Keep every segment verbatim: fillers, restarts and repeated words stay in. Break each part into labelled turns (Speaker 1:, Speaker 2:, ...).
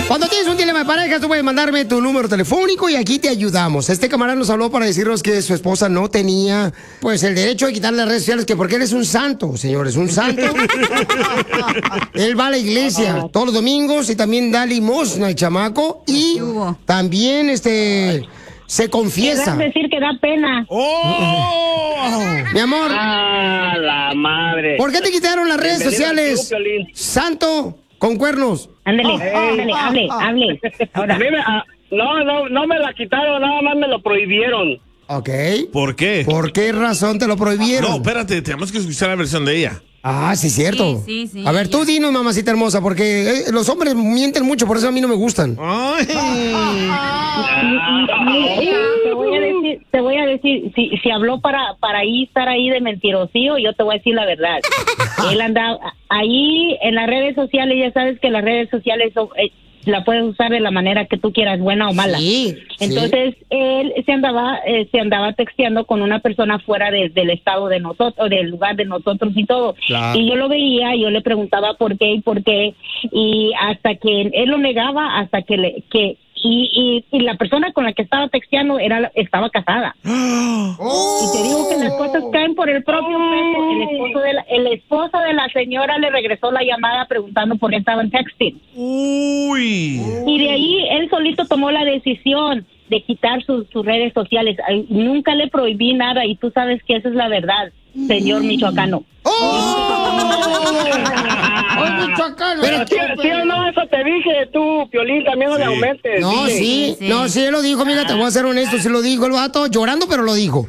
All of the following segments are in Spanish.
Speaker 1: Cuando tienes un dilema de pareja, tú puedes mandarme tu número telefónico y aquí te ayudamos. Este camarada nos habló para decirnos que su esposa no tenía, pues, el derecho de quitarle las redes sociales, que porque él es un santo, señores, un santo. Él va a la iglesia todos los domingos y también da limosna al chamaco y también, este... se confiesa.
Speaker 2: Es decir que da pena.
Speaker 1: ¡Oh! Mi amor.
Speaker 3: ¡Ah, la madre!
Speaker 1: ¿Por qué te quitaron las redes sociales? Santo con cuernos.
Speaker 2: Ándale, ándale, hable, hable.
Speaker 3: Ahora. No, no, no me la quitaron, nada más me lo prohibieron.
Speaker 1: Ok.
Speaker 4: ¿Por qué?
Speaker 1: ¿Por qué razón te lo prohibieron?
Speaker 4: No, espérate, tenemos que escuchar la versión de ella.
Speaker 1: Ah, sí, cierto.
Speaker 5: Sí, sí, sí,
Speaker 1: a ver, tú dinos, mamacita hermosa, porque eh, los hombres mienten mucho, por eso a mí no me gustan.
Speaker 4: Ay.
Speaker 2: Te voy a decir, te voy a decir, si, si habló para para ahí estar ahí de mentirosío, yo te voy a decir la verdad. Él andaba ahí en las redes sociales, ya sabes que las redes sociales son, eh, la puedes usar de la manera que tú quieras, buena o mala.
Speaker 1: Sí,
Speaker 2: Entonces,
Speaker 1: sí.
Speaker 2: él se andaba eh, se andaba texteando con una persona fuera de, del estado de nosotros, del lugar de nosotros y todo.
Speaker 1: Claro.
Speaker 2: Y yo lo veía, yo le preguntaba por qué y por qué, y hasta que él lo negaba, hasta que le que y, y, y la persona con la que estaba texteando era estaba casada.
Speaker 1: Oh.
Speaker 2: Y te digo que las cosas caen por el propio peso. El esposo de la, el esposo de la señora le regresó la llamada preguntando por qué estaban texting.
Speaker 4: Uy.
Speaker 2: Y de ahí él solito tomó la decisión de quitar sus, sus redes sociales. Ay, nunca le prohibí nada y tú sabes que esa es la verdad, señor michoacano.
Speaker 1: ¡Oh, michoacano!
Speaker 3: Pero sí, sí o no, eso te dije tú, Piolín, también no
Speaker 4: Sí.
Speaker 3: le aumentes.
Speaker 1: No,
Speaker 3: dije.
Speaker 1: sí,
Speaker 5: sí.
Speaker 1: no, sí, él lo dijo, mira, te voy a ser honesto, sí lo dijo el vato, llorando, pero lo dijo.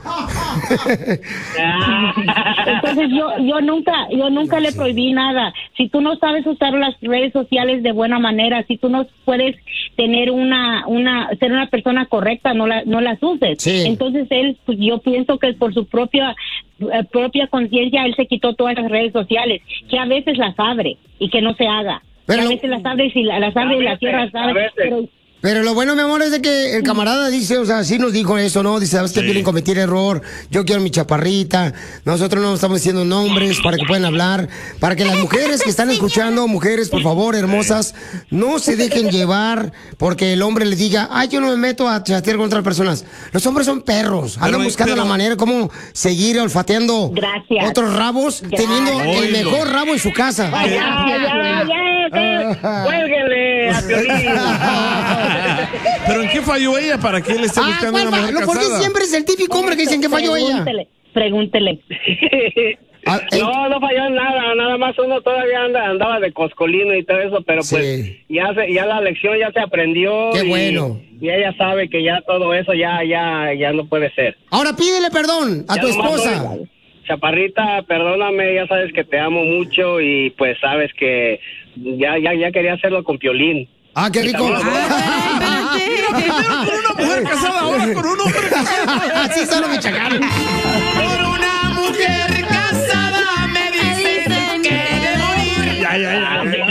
Speaker 2: Entonces yo yo nunca yo nunca le prohibí nada. Si tú no sabes usar las redes sociales de buena manera, si tú no puedes tener una una ser una persona correcta, no la no las uses.
Speaker 1: Sí.
Speaker 2: Entonces él, pues yo pienso que por su propia eh, propia conciencia él se quitó todas las redes sociales, que a veces las abre y que no se haga.
Speaker 1: Pero
Speaker 2: Que a
Speaker 1: lo-
Speaker 2: veces las abre y la- las abre y
Speaker 3: A
Speaker 2: las cierra,
Speaker 3: veces, a
Speaker 2: ¿sabes?
Speaker 3: veces.
Speaker 2: Pero
Speaker 1: Pero lo bueno, mi amor, es de que el camarada dice, o sea, sí nos dijo eso, ¿no? Dice, ¿sabes qué?
Speaker 4: Sí.
Speaker 1: Quieren cometer error, yo quiero mi chaparrita, nosotros no estamos diciendo nombres para que puedan hablar, para que las mujeres que están escuchando, mujeres, por favor, hermosas, no se dejen llevar porque el hombre le diga, ay, yo no me meto a chatear con otras personas. Los hombres son perros, andan
Speaker 4: Pero-
Speaker 1: buscando
Speaker 4: pero-
Speaker 1: la manera como seguir olfateando
Speaker 2: Gracias.
Speaker 1: otros rabos,
Speaker 2: Gracias.
Speaker 1: teniendo el
Speaker 4: Oílo.
Speaker 1: mejor rabo en su casa.
Speaker 3: Ya, ya, ya, ya, cuélguenle a Piolín.
Speaker 4: ¿Pero en qué falló ella para que él esté
Speaker 1: Ah,
Speaker 4: buscando
Speaker 1: ¿cuál
Speaker 4: una
Speaker 1: fa-
Speaker 4: mujer
Speaker 1: no, ¿por qué
Speaker 4: casada?
Speaker 1: siempre es el típico hombre que dicen que falló ella?
Speaker 2: Pregúntele, pregúntele.
Speaker 1: Ah, eh,
Speaker 3: No, no falló en nada, nada más uno todavía anda, andaba de coscolino y todo eso, pero pues
Speaker 1: Sí.
Speaker 3: ya se, ya la lección ya se aprendió.
Speaker 1: Qué
Speaker 3: y,
Speaker 1: bueno.
Speaker 3: Y ella sabe que ya todo eso ya, ya, ya no puede ser.
Speaker 1: Ahora pídele perdón a
Speaker 3: Ya
Speaker 1: tu
Speaker 3: nomás
Speaker 1: esposa.
Speaker 3: soy- Chaparrita, perdóname, ya sabes que te amo mucho y pues sabes que ya, ya, ya quería hacerlo con Piolín.
Speaker 1: Ah, qué rico.
Speaker 4: Primero con una mujer casada, ahora con un hombre casado.
Speaker 1: Así son los michoacanos.
Speaker 4: Por una mujer casada me dicen que he de morir. Ya, ya,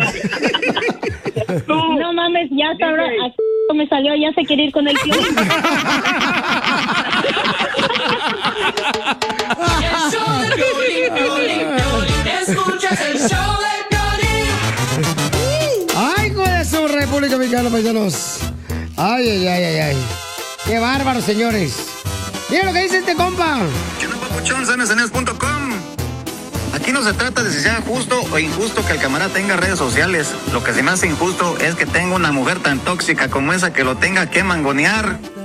Speaker 4: ya.
Speaker 2: No mames, ya hasta ahora así me salió, ya se quiere ir con el Piolín.
Speaker 6: El show de Piolín, Piolín, Piolín. Escuchas el show de Piolín.
Speaker 1: Ay, hijo de su República Mexicana, paisanos. Ay, ay, ay, ay, ay. Qué bárbaro, señores. Mira lo que dice este compa.
Speaker 7: ¿Qué onda, papuchón? Sanesaneos punto com. Aquí no se trata de si sea justo o injusto que el camarada tenga redes sociales. Lo que se me hace injusto es que tenga una mujer tan tóxica como esa que lo tenga que mangonear.